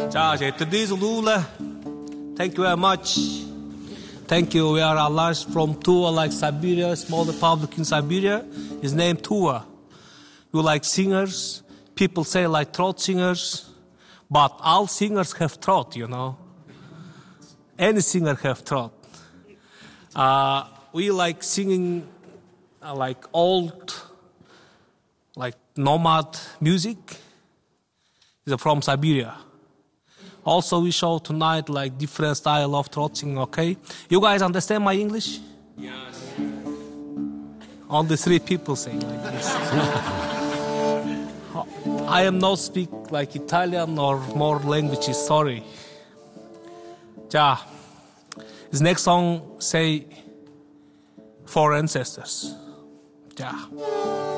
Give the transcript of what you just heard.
자, today's Lula. Thank you very much. Thank you. We are allies from Tuva, like Siberia, small republic in Siberia. His name Tuva. We like singers. People say like throat singers. But all singers have throat, you know. Any singer have throat. We like singing like old, like nomad music. It's from Siberia. Also, we show tonight like different style of throat singing, okay? You guys understand my English? Yes. Only 3 people say like this. I am not speak like Italian or more languages, sorry. 자, this next song say for ancestors. 자.